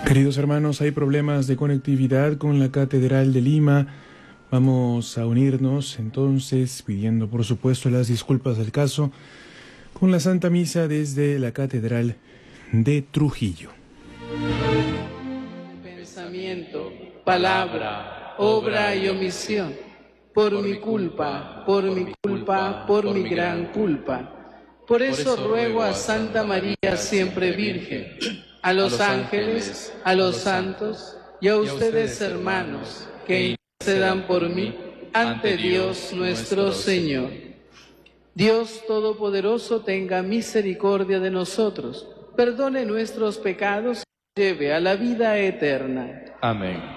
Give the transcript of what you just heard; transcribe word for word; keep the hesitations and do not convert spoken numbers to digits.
Queridos hermanos, hay problemas de conectividad con la Catedral de Lima. Vamos a unirnos entonces, pidiendo por supuesto las disculpas del caso, con la Santa Misa desde la Catedral de Trujillo. Pensamiento, palabra, obra y omisión, por mi culpa, por mi culpa, por mi gran culpa. Por eso ruego a Santa María siempre Virgen, a los ángeles, a los santos y a ustedes hermanos, que intercedan por mí ante Dios nuestro Señor. Dios Todopoderoso tenga misericordia de nosotros, perdone nuestros pecados y lleve a la vida eterna. Amén.